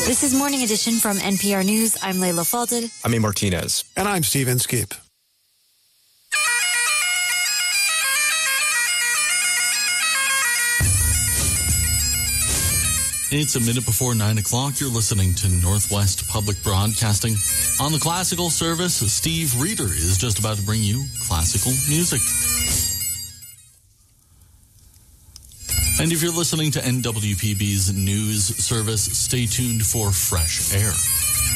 This is Morning Edition from NPR News. I'm Layla Falded. I'm A. Martinez. And I'm Steve Inskeep. It's a minute before 9 o'clock. You're listening to Northwest Public Broadcasting. On the classical service, Steve Reeder is just about to bring you classical music. And if you're listening to NWPB's news service, stay tuned for Fresh Air.